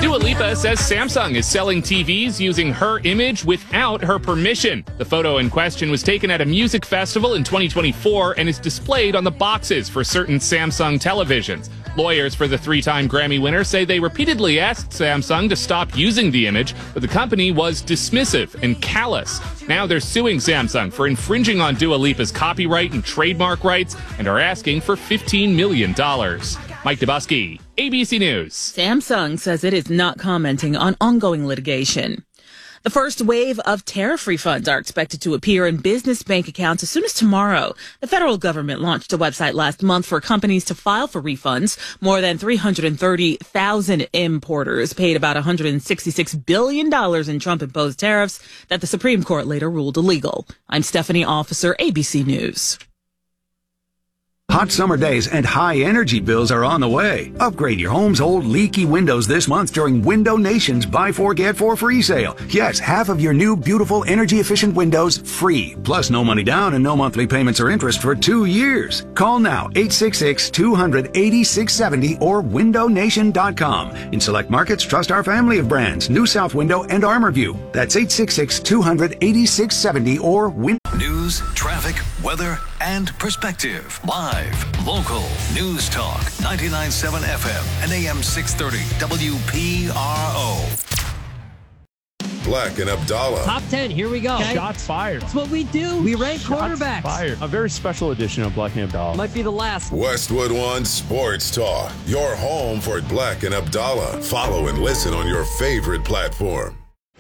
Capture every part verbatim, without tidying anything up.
Dua Lipa says Samsung is selling T Vs using her image without her permission. The photo in question was taken at a music festival in twenty twenty-four and is displayed on the boxes for certain Samsung televisions. Lawyers for the three-time Grammy winner say they repeatedly asked Samsung to stop using the image, but the company was dismissive and callous. Now they're suing Samsung for infringing on Dua Lipa's copyright and trademark rights and are asking for fifteen million dollars. Mike Dubusky, A B C News. Samsung says it is not commenting on ongoing litigation. The first wave of tariff refunds are expected to appear in business bank accounts as soon as tomorrow. The federal government launched a website last month for companies to file for refunds. More than three hundred thirty thousand importers paid about one hundred sixty-six billion dollars in Trump-imposed tariffs that the Supreme Court later ruled illegal. I'm Stephanie Officer, A B C News. Hot summer days and high energy bills are on the way. Upgrade your home's old leaky windows this month during Window Nation's Buy Four Get Four free sale. Yes, half of your new beautiful energy efficient windows free. Plus no money down and no monthly payments or interest for two years. Call now eight six six, two hundred, eighty-six seventy or window nation dot com. In select markets, trust our family of brands, New South Window and ArmorView. That's eight six six, two hundred, eighty-six seventy or win. News, traffic, weather, and perspective. Live, local, News Talk, ninety-nine point seven F M and A M six thirty W P R O. Black and Abdallah. Top ten, here we go. Okay? Shots fired. That's what we do. We rank Shots quarterbacks. Fired. A very special edition of Black and Abdallah. Might be the last. Westwood One Sports Talk. Your home for Black and Abdallah. Follow and listen on your favorite platform.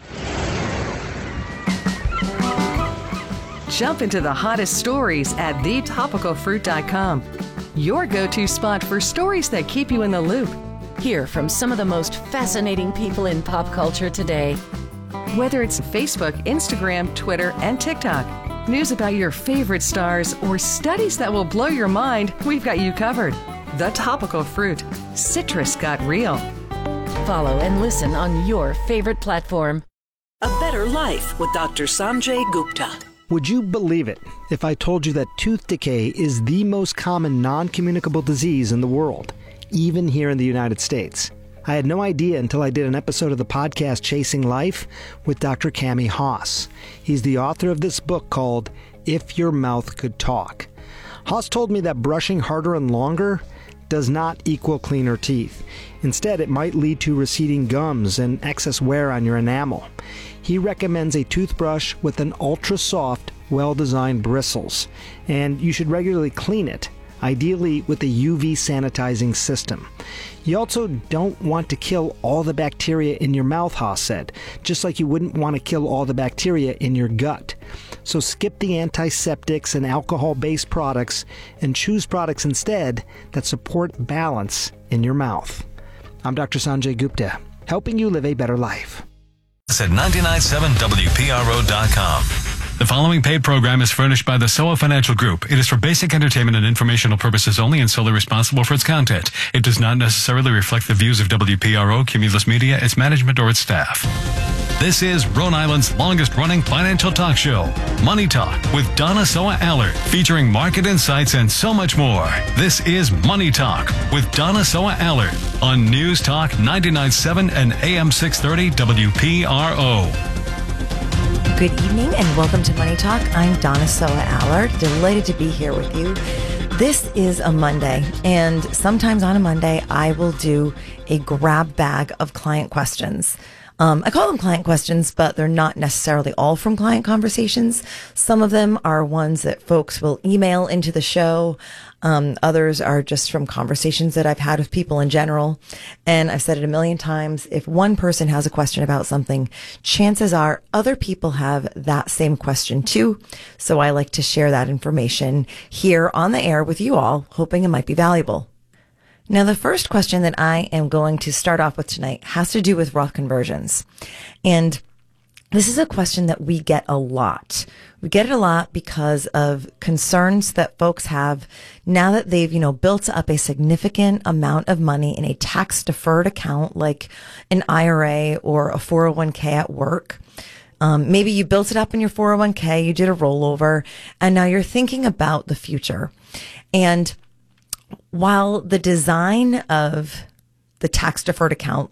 Jump into the hottest stories at the topical fruit dot com. Your go-to spot for stories that keep you in the loop. Hear from some of the most fascinating people in pop culture today. Whether it's Facebook, Instagram, Twitter, and TikTok, news about your favorite stars, or studies that will blow your mind, we've got you covered. The Topical Fruit. Citrus got real. Follow and listen on your favorite platform. A Better Life with Doctor Sanjay Gupta. Would you believe it if I told you that tooth decay is the most common non-communicable disease in the world, even here in the United States? I had no idea until I did an episode of the podcast Chasing Life with Doctor Cami Haas. He's the author of this book called If Your Mouth Could Talk. Haas told me that brushing harder and longer does not equal cleaner teeth. Instead, it might lead to receding gums and excess wear on your enamel. He recommends a toothbrush with an ultra-soft, well-designed bristles, and you should regularly clean it, ideally with a U V sanitizing system. You also don't want to kill all the bacteria in your mouth, Haas said, just like you wouldn't want to kill all the bacteria in your gut. So skip the antiseptics and alcohol-based products and choose products instead that support balance in your mouth. I'm Doctor Sanjay Gupta, helping you live a better life. At ninety-nine point seven W P R O dot com. The following paid program is furnished by the S O A Financial Group. It is for basic entertainment and informational purposes only and solely responsible for its content. It does not necessarily reflect the views of W P R O, Cumulus Media, its management, or its staff. This is Rhode Island's longest-running financial talk show, Money Talk, with Donna Soa Allard, featuring market insights and so much more. This is Money Talk with Donna Soa Allard on News Talk ninety-nine point seven and A M six thirty W P R O. Good evening and welcome to Money Talk. I'm Donna Soa Allard. Delighted to be here with you. This is a Monday, and sometimes on a Monday, I will do a grab bag of client questions. Um, I call them client questions, but they're not necessarily all from client conversations. Some of them are ones that folks will email into the show. Um, others are just from conversations that I've had with people in general. And I've said it a million times. If one person has a question about something, chances are other people have that same question too. So I like to share that information here on the air with you all, hoping it might be valuable. Now, the first question that I am going to start off with tonight has to do with Roth conversions. And this is a question that we get a lot. We get it a lot because of concerns that folks have now that they've, you know, built up a significant amount of money in a tax deferred account like an I R A or a four oh one k at work. Um, maybe you built it up in your four oh one k, you did a rollover, and now you're thinking about the future. And while the design of the tax deferred account